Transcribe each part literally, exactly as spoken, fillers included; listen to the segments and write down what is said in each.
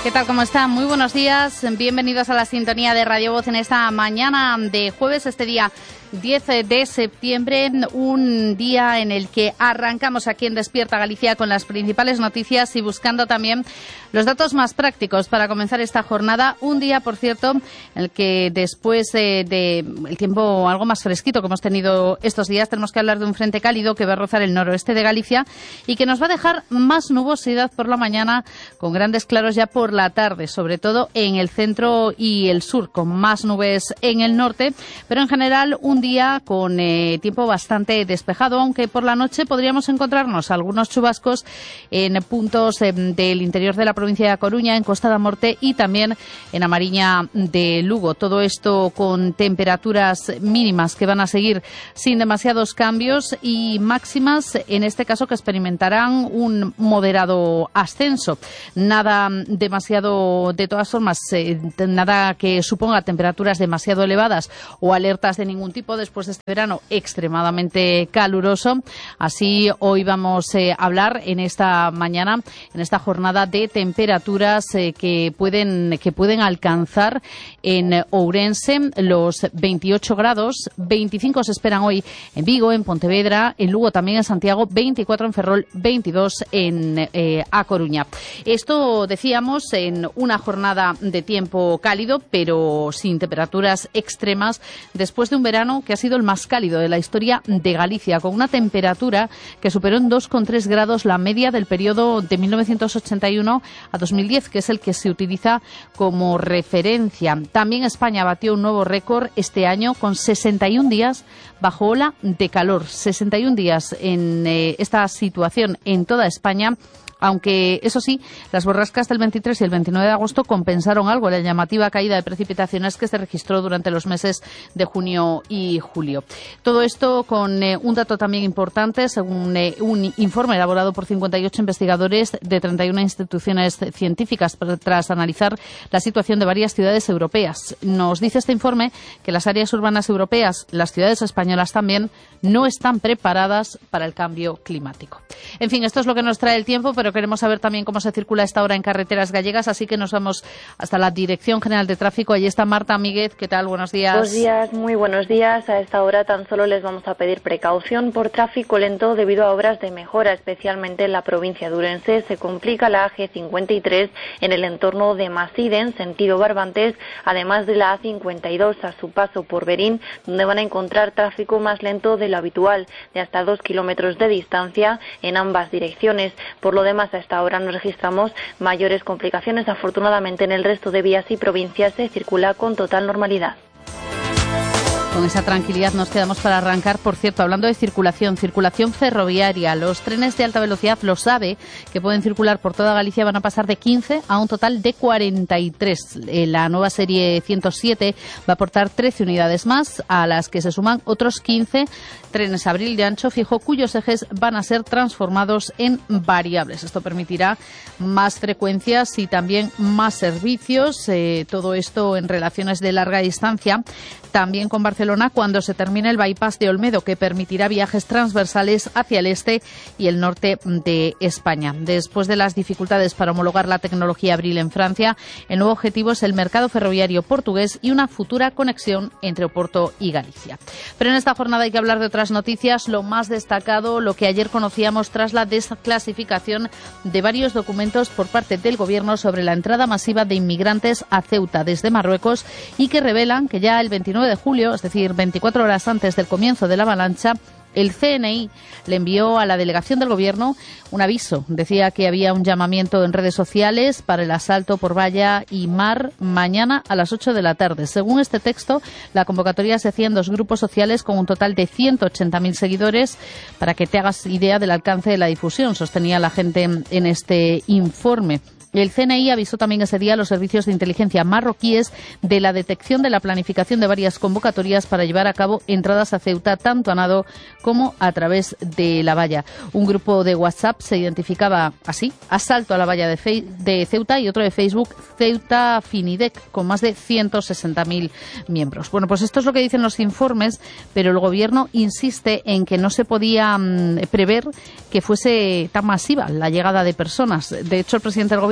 ¿Qué tal? ¿Cómo están? Muy buenos días. Bienvenidos a la sintonía de Radio Voz en esta mañana de jueves, este día diez de septiembre, un día en el que arrancamos aquí en Despierta Galicia con las principales noticias y buscando también los datos más prácticos para comenzar esta jornada. Un día, por cierto, en el que después de, de el tiempo algo más fresquito que hemos tenido estos días, tenemos que hablar de un frente cálido que va a rozar el noroeste de Galicia y que nos va a dejar más nubosidad por la mañana, con grandes claros ya por la tarde, sobre todo en el centro y el sur, con más nubes en el norte, pero en general un día con eh, tiempo bastante despejado, aunque por la noche podríamos encontrarnos algunos chubascos en puntos eh, del interior de la provincia de A Coruña, en Costa da Morte y también en A Mariña de Lugo. Todo esto con temperaturas mínimas que van a seguir sin demasiados cambios y máximas, en este caso, que experimentarán un moderado ascenso. Nada demasiado, de todas formas, eh, nada que suponga temperaturas demasiado elevadas o alertas de ningún tipo después de este verano extremadamente caluroso. Así hoy vamos eh, a hablar en esta mañana, en esta jornada, de temperaturas eh, que pueden que pueden alcanzar en Ourense los veintiocho grados, veinticinco se esperan hoy en Vigo, en Pontevedra, en Lugo, también en Santiago, veinticuatro en Ferrol, veintidós en eh, A Coruña. Esto, decíamos, en una jornada de tiempo cálido, pero sin temperaturas extremas, después de un verano que ha sido el más cálido de la historia de Galicia, con una temperatura que superó en dos coma tres grados la media del periodo de mil novecientos ochenta y uno a dos mil diez, que es el que se utiliza como referencia. También España batió un nuevo récord este año con sesenta y un días bajo ola de calor. sesenta y un días en eh, esta situación en toda España. Aunque, eso sí, las borrascas del veintitrés y el veintinueve de agosto compensaron algo la llamativa caída de precipitaciones que se registró durante los meses de junio y julio. Todo esto con eh, un dato también importante, según eh, un informe elaborado por cincuenta y ocho investigadores de treinta y una instituciones científicas tras analizar la situación de varias ciudades europeas. Nos dice este informe que las áreas urbanas europeas, las ciudades españolas también, no están preparadas para el cambio climático. En fin, esto es lo que nos trae el tiempo, pero queremos saber también cómo se circula a esta hora en carreteras gallegas, así que nos vamos hasta la Dirección General de Tráfico. Allí está Marta Míguez. ¿Qué tal? Buenos días. Buenos días, muy buenos días. A esta hora tan solo les vamos a pedir precaución por tráfico lento debido a obras de mejora, especialmente en la provincia de Ourense. Se complica la A G cincuenta y tres en el entorno de Maside, en sentido Barbantes, además de la A cincuenta y dos a su paso por Berín, donde van a encontrar tráfico más lento de lo habitual, de hasta dos kilómetros de distancia en ambas direcciones. Por lo demás, a esta hora no registramos mayores complicaciones. Afortunadamente, en el resto de vías y provincias se circula con total normalidad. Con esa tranquilidad nos quedamos para arrancar. Por cierto, hablando de circulación, circulación ferroviaria, los trenes de alta velocidad, los AVE, que pueden circular por toda Galicia, van a pasar de quince a un total de cuarenta y tres. La nueva serie ciento siete va a aportar trece unidades más, a las que se suman otros quince trenes Abril de ancho fijo, cuyos ejes van a ser transformados en variables. Esto permitirá más frecuencias y también más servicios. Eh, todo esto en relaciones de larga distancia. También con Barcelona, cuando se termine el bypass de Olmedo, que permitirá viajes transversales hacia el este y el norte de España. Después de las dificultades para homologar la tecnología Abril en Francia, el nuevo objetivo es el mercado ferroviario portugués y una futura conexión entre Oporto y Galicia. Pero en esta jornada hay que hablar de otras noticias. Lo más destacado, lo que ayer conocíamos tras la desclasificación de varios documentos por parte del Gobierno sobre la entrada masiva de inmigrantes a Ceuta desde Marruecos, y que revelan que ya el veintinueve de julio, es decir, veinticuatro horas antes del comienzo de la avalancha, el C N I le envió a la delegación del Gobierno un aviso. Decía que había un llamamiento en redes sociales para el asalto por valla y mar mañana a las ocho de la tarde. Según este texto, la convocatoria se hacía en dos grupos sociales con un total de ciento ochenta mil seguidores. Para que te hagas idea del alcance de la difusión, sostenía la gente en este informe. El C N I avisó también ese día a los servicios de inteligencia marroquíes de la detección de la planificación de varias convocatorias para llevar a cabo entradas a Ceuta, tanto a nado como a través de la valla. Un grupo de WhatsApp se identificaba así: asalto a la valla de, Fe- de Ceuta, y otro de Facebook, Ceuta Finidec, con más de ciento sesenta mil miembros. Bueno, pues esto es lo que dicen los informes, pero el Gobierno insiste en que no se podía mmm, prever que fuese tan masiva la llegada de personas. De hecho, el presidente del Gobierno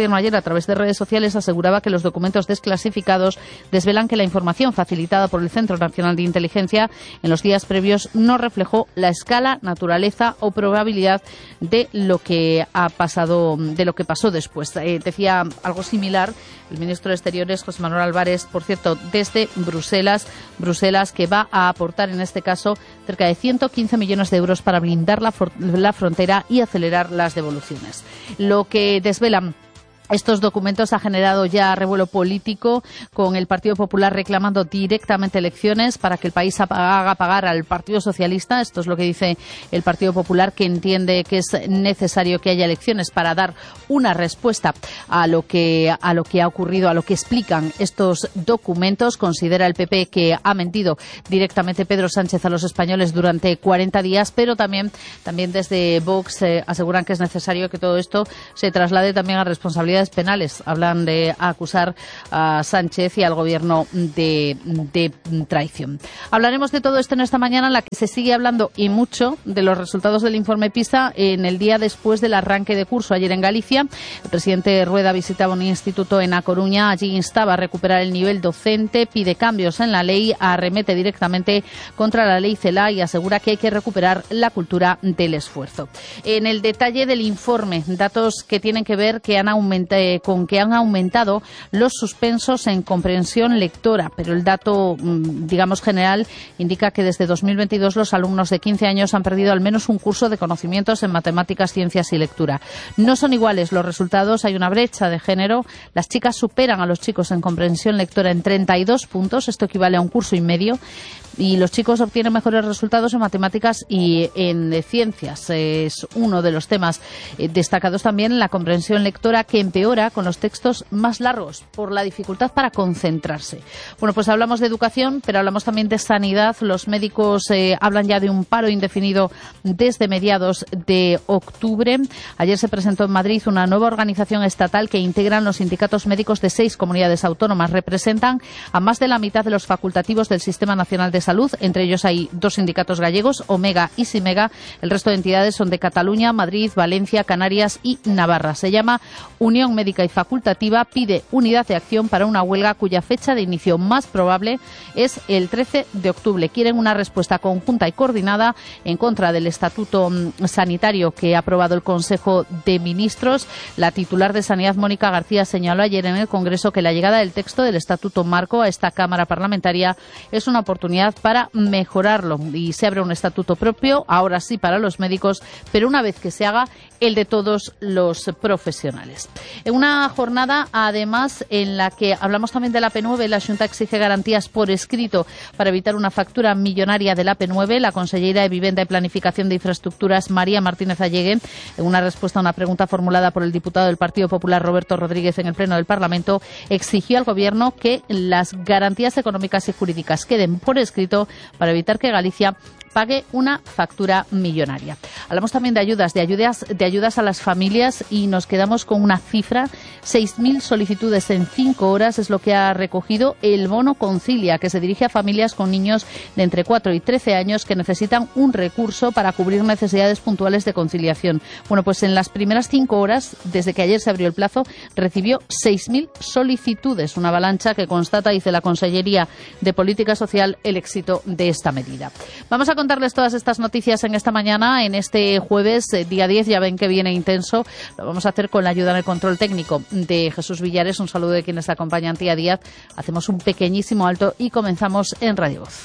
Gobierno ayer a través de redes sociales aseguraba que los documentos desclasificados desvelan que la información facilitada por el Centro Nacional de Inteligencia en los días previos no reflejó la escala, naturaleza o probabilidad de lo que ha pasado, de lo que pasó después. Eh, decía algo similar el ministro de Exteriores, José Manuel Álvarez, por cierto, desde Bruselas, Bruselas que va a aportar en este caso cerca de ciento quince millones de euros para blindar la, la frontera y acelerar las devoluciones. Lo que desvelan estos documentos ha generado ya revuelo político, con el Partido Popular reclamando directamente elecciones para que el país haga pagar al Partido Socialista. Esto es lo que dice el Partido Popular, que entiende que es necesario que haya elecciones para dar una respuesta a lo que, a lo que ha ocurrido, a lo que explican estos documentos. Considera el P P que ha mentido directamente Pedro Sánchez a los españoles durante cuarenta días, pero también, también desde Vox eh, aseguran que es necesario que todo esto se traslade también a responsabilidades penales. Hablan de acusar a Sánchez y al Gobierno de, de traición. Hablaremos de todo esto en esta mañana, en la que se sigue hablando y mucho de los resultados del informe PISA en el día después del arranque de curso. Ayer en Galicia, el presidente Rueda visitaba un instituto en A Coruña. Allí instaba a recuperar el nivel docente, pide cambios en la ley, arremete directamente contra la ley CELA y asegura que hay que recuperar la cultura del esfuerzo. En el detalle del informe, datos que tienen que ver que han aumentado con que han aumentado los suspensos en comprensión lectora, pero el dato, digamos, general indica que desde dos mil veintidós los alumnos de quince años han perdido al menos un curso de conocimientos en matemáticas, ciencias y lectura. No son iguales los resultados, hay una brecha de género. Las chicas superan a los chicos en comprensión lectora en treinta y dos puntos, esto equivale a un curso y medio. Y los chicos obtienen mejores resultados en matemáticas y en ciencias. Es uno de los temas destacados también en la comprensión lectora, que empeora con los textos más largos por la dificultad para concentrarse. Bueno, pues hablamos de educación, pero hablamos también de sanidad. Los médicos eh, hablan ya de un paro indefinido desde mediados de octubre. Ayer se presentó en Madrid una nueva organización estatal que integran los sindicatos médicos de seis comunidades autónomas. Representan a más de la mitad de los facultativos del Sistema Nacional de Salud. Entre ellos hay dos sindicatos gallegos, Omega y Simega. El resto de entidades son de Cataluña, Madrid, Valencia, Canarias y Navarra. Se llama Unión Médica y Facultativa. Pide unidad de acción para una huelga cuya fecha de inicio más probable es el trece de octubre. Quieren una respuesta conjunta y coordinada en contra del estatuto sanitario que ha aprobado el Consejo de Ministros. La titular de Sanidad, Mónica García, señaló ayer en el Congreso que la llegada del texto del estatuto marco a esta Cámara Parlamentaria es una oportunidad para mejorarlo, y se abre un estatuto propio, ahora sí para los médicos, pero una vez que se haga, el de todos los profesionales. En una jornada, además, en la que hablamos también de la P nueve, la Xunta exige garantías por escrito para evitar una factura millonaria de la P nueve. La consellera de Vivienda y Planificación de Infraestructuras, María Martínez Alleguen, en una respuesta a una pregunta formulada por el diputado del Partido Popular, Roberto Rodríguez, en el Pleno del Parlamento, exigió al Gobierno que las garantías económicas y jurídicas queden por escrito para evitar que Galicia pague una factura millonaria. Hablamos también de ayudas, de ayudas, de ayudas a las familias, y nos quedamos con una cifra: seis mil solicitudes en cinco horas es lo que ha recogido el bono Concilia, que se dirige a familias con niños de entre cuatro y trece años que necesitan un recurso para cubrir necesidades puntuales de conciliación. Bueno, pues en las primeras cinco horas, desde que ayer se abrió el plazo, recibió seis mil solicitudes, una avalancha que constata, dice la Consellería de Política Social, el éxito de esta medida. Vamos a contarles todas estas noticias en esta mañana, en este jueves, eh, día diez, ya ven que viene intenso. Lo vamos a hacer con la ayuda en el control técnico de Jesús Villares. Un saludo de quienes acompañan, Tía Díaz. Hacemos un pequeñísimo alto y comenzamos en Radio Voz.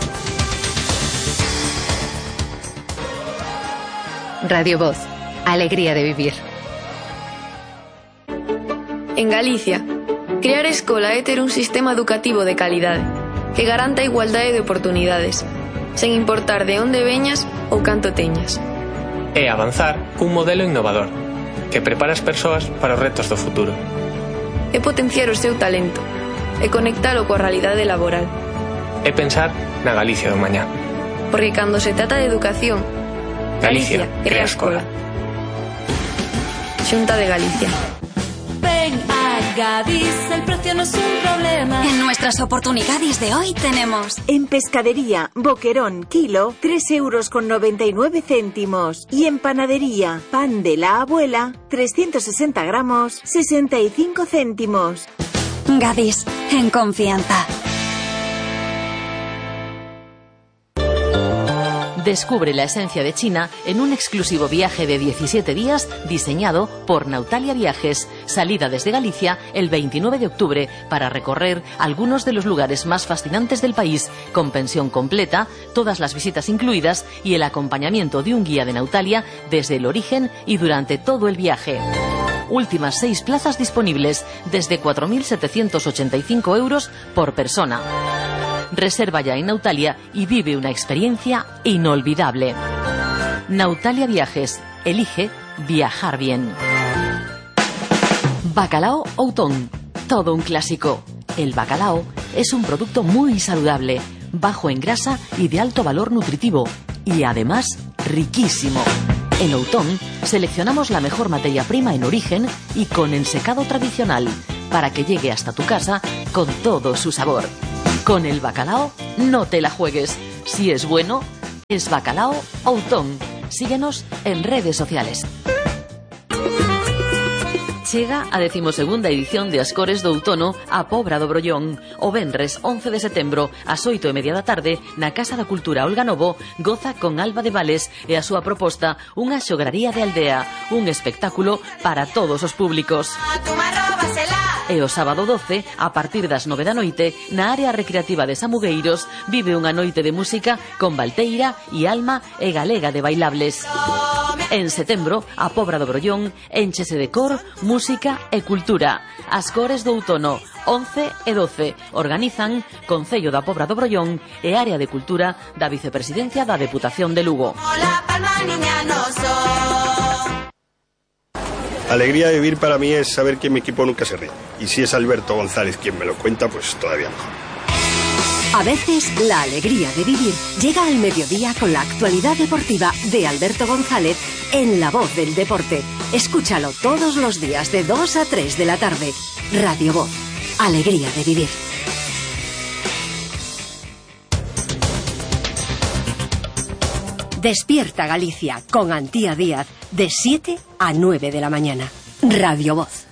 Radio Voz, alegría de vivir. En Galicia, crear escola é ter un sistema educativo de calidade que garanta a igualdade de oportunidades, sen importar de onde veñas ou canto teñas. É avanzar cun modelo innovador que prepara as persoas para os retos do futuro. É potenciar o seu talento e conectalo coa realidade laboral. É pensar na Galicia do mañá. Porque cando se trata de educación, Galicia, Galicia crea escola. Xunta de Galicia. Ven a Gadis, el precio no es un problema. En nuestras oportunidades de hoy tenemos... En pescadería, boquerón, kilo, tres euros con noventa y nueve céntimos. Y en panadería, pan de la abuela, trescientos sesenta gramos, sesenta y cinco céntimos. Gadis, en confianza. Descubre la esencia de China en un exclusivo viaje de diecisiete días diseñado por Nautalia Viajes. Salida desde Galicia el veintinueve de octubre para recorrer algunos de los lugares más fascinantes del país, con pensión completa, todas las visitas incluidas y el acompañamiento de un guía de Nautalia desde el origen y durante todo el viaje. Últimas seis plazas disponibles desde cuatro mil setecientos ochenta y cinco euros por persona. Reserva ya en Nautalia y vive una experiencia inolvidable. Nautalia Viajes. Elige viajar bien. Bacalao Outón. Todo un clásico. El bacalao es un producto muy saludable, bajo en grasa y de alto valor nutritivo. Y además, riquísimo. En Outón seleccionamos la mejor materia prima en origen y con ensecado tradicional, para que llegue hasta tu casa con todo su sabor. Con el bacalao no te la juegues. Si es bueno, es Bacalao Outón. Síguenos en redes sociales. Chega a decimosegunda edición de Ascores do Outono a Pobra do Brollón. O venres once de setembro ás oito e media da tarde na Casa da Cultura Olga Novo goza con Alba de Vales e a súa proposta unha xograría de aldea, un espectáculo para todos os públicos. E o sábado doce, a partir das nove da noite, na área recreativa de Samugueiros, vive unha noite de música con Valteira e Alma e Galega de Bailables. En setembro, a Pobra do Brollón énchese de cor, música e cultura. Ascores do Outono, once e doce, organizan Concello da Pobra do Brollón e Área de Cultura da Vicepresidencia da Deputación de Lugo. Alegría de vivir para mí es saber que mi equipo nunca se ríe. Y si es Alberto González quien me lo cuenta, pues todavía mejor. A veces, la alegría de vivir llega al mediodía con la actualidad deportiva de Alberto González en La Voz del Deporte. Escúchalo todos los días de dos a tres de la tarde. Radio Voz. Alegría de vivir. Despierta Galicia con Antía Díaz de siete a nueve de la mañana. Radio Voz.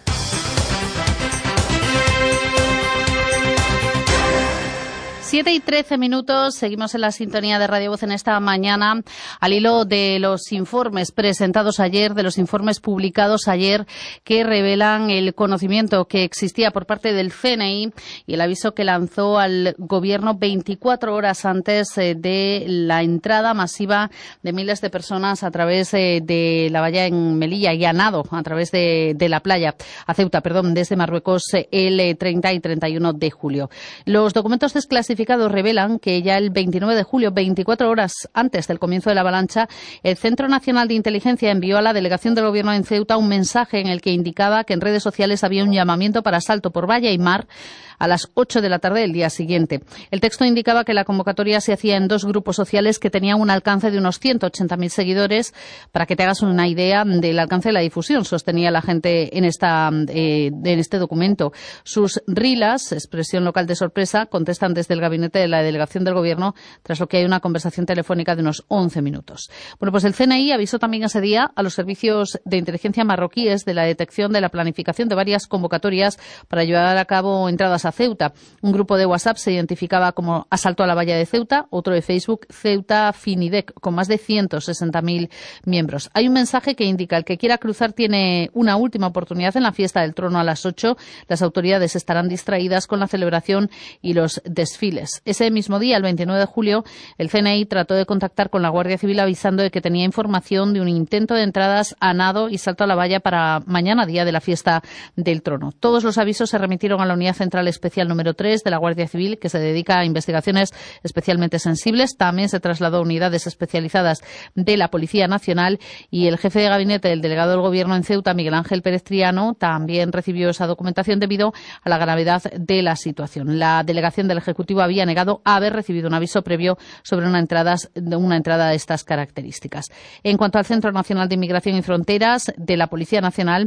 siete y trece minutos, seguimos en la sintonía de Radio Voz en esta mañana, al hilo de los informes presentados ayer, de los informes publicados ayer, que revelan el conocimiento que existía por parte del C N I y el aviso que lanzó al Gobierno veinticuatro horas antes de la entrada masiva de miles de personas a través de la valla en Melilla y a nado, a través de, de la playa, a Ceuta, perdón, desde Marruecos el treinta y treinta y uno de julio. Los documentos desclasificados revelan que ya el veintinueve de julio, veinticuatro horas antes del comienzo de la avalancha, el Centro Nacional de Inteligencia envió a la delegación del Gobierno en Ceuta un mensaje en el que indicaba que en redes sociales había un llamamiento para salto por valla y mar a las ocho de la tarde del día siguiente. El texto indicaba que la convocatoria se hacía en dos grupos sociales que tenían un alcance de unos ciento ochenta mil seguidores. Para que te hagas una idea del alcance de la difusión, sostenía la gente en, esta, eh, en este documento. Sus rilas, expresión local de sorpresa, contestan desde el gabinete de la delegación del Gobierno, tras lo que hay una conversación telefónica de unos once minutos. Bueno, pues el C N I avisó también ese día a los servicios de inteligencia marroquíes de la detección de la planificación de varias convocatorias para llevar a cabo entradas a Ceuta. Un grupo de WhatsApp se identificaba como Asalto a la Valla de Ceuta, otro de Facebook, Ceuta Finidec, con más de ciento sesenta mil miembros. Hay un mensaje que indica: el que quiera cruzar tiene una última oportunidad en la fiesta del trono a las ocho. Las autoridades estarán distraídas con la celebración y los desfiles. Ese mismo día, el veintinueve de julio, el C N I trató de contactar con la Guardia Civil avisando de que tenía información de un intento de entradas a nado y salto a la valla para mañana, día de la fiesta del trono. Todos los avisos se remitieron a la Unidad Central Especial número tres de la Guardia Civil, que se dedica a investigaciones especialmente sensibles. También se trasladó a unidades especializadas de la Policía Nacional, y el jefe de gabinete del delegado del Gobierno en Ceuta, Miguel Ángel Pérez Triano, también recibió esa documentación debido a la gravedad de la situación. La delegación del Ejecutivo había negado haber recibido un aviso previo sobre una entrada, una entrada de estas características. En cuanto al Centro Nacional de Inmigración y Fronteras de la Policía Nacional,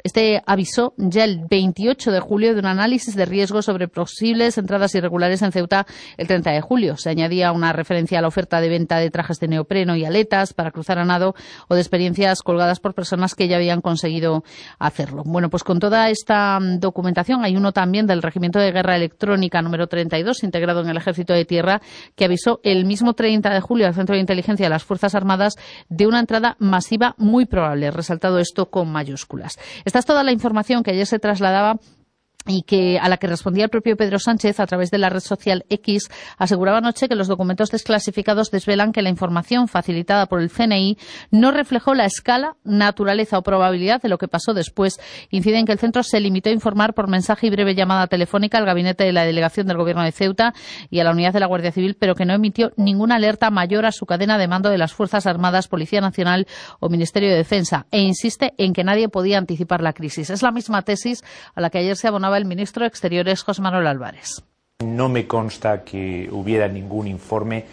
Este avisó ya el veintiocho de julio de un análisis de riesgo sobre posibles entradas irregulares en Ceuta el treinta de julio. Se añadía una referencia a la oferta de venta de trajes de neopreno y aletas para cruzar a nado o de experiencias colgadas por personas que ya habían conseguido hacerlo. Bueno, pues con toda esta documentación hay uno también del Regimiento de Guerra Electrónica número treinta y dos, integrado en el Ejército de Tierra, que avisó el mismo treinta de julio al Centro de Inteligencia de las Fuerzas Armadas de una entrada masiva muy probable, resaltado esto con mayúsculas. Esta es toda la información que ayer se trasladaba y que a la que respondía el propio Pedro Sánchez a través de la red social X. Aseguraba anoche que los documentos desclasificados desvelan que la información facilitada por el C N I no reflejó la escala, naturaleza o probabilidad de lo que pasó después. Incide en que el centro se limitó a informar por mensaje y breve llamada telefónica al gabinete de la delegación del Gobierno de Ceuta y a la unidad de la Guardia Civil, pero que no emitió ninguna alerta mayor a su cadena de mando de las Fuerzas Armadas, Policía Nacional o Ministerio de Defensa, e insiste en que nadie podía anticipar la crisis. Es la misma tesis a la que ayer se abonaba el ministro de Exteriores, José Manuel Álvarez. No me consta que hubiera ningún informe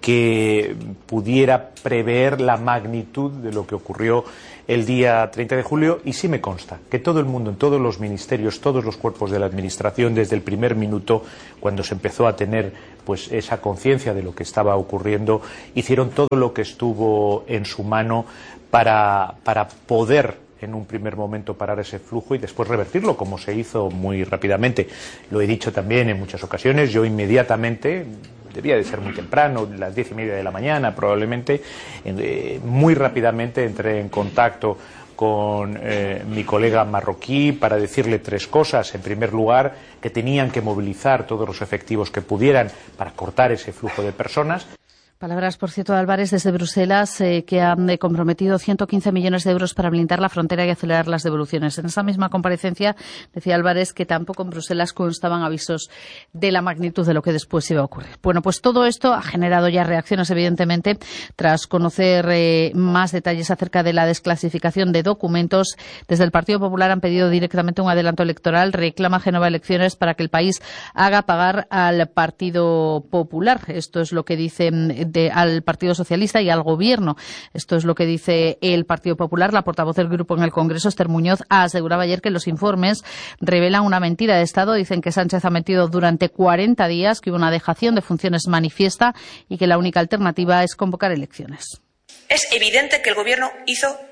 que pudiera prever la magnitud de lo que ocurrió el día treinta de julio, y sí me consta que todo el mundo, en todos los ministerios, todos los cuerpos de la Administración, desde el primer minuto, cuando se empezó a tener pues esa conciencia de lo que estaba ocurriendo, hicieron todo lo que estuvo en su mano para, para poder en un primer momento parar ese flujo y después revertirlo, como se hizo muy rápidamente. Lo he dicho también en muchas ocasiones, yo inmediatamente, debía de ser muy temprano, las diez y media de la mañana probablemente, eh, muy rápidamente entré en contacto con eh, mi colega marroquí para decirle tres cosas. En primer lugar, que tenían que movilizar todos los efectivos que pudieran para cortar ese flujo de personas. Palabras, por cierto, de Álvarez desde Bruselas, eh, que han eh, comprometido ciento quince millones de euros para blindar la frontera y acelerar las devoluciones. En esa misma comparecencia decía Álvarez que tampoco en Bruselas constaban avisos de la magnitud de lo que después iba a ocurrir. Bueno, pues todo esto ha generado ya reacciones, evidentemente, tras conocer eh, más detalles acerca de la desclasificación de documentos. Desde el Partido Popular han pedido directamente un adelanto electoral, reclama Génova elecciones para que el país haga pagar al Partido Popular. Esto es lo que dicen De, al Partido Socialista y al Gobierno. Esto es lo que dice el Partido Popular. La portavoz del grupo en el Congreso, Esther Muñoz, aseguraba ayer que los informes revelan una mentira de Estado. Dicen que Sánchez ha mentido durante cuarenta días, que hubo una dejación de funciones manifiesta y que la única alternativa es convocar elecciones. Es evidente que el Gobierno hizo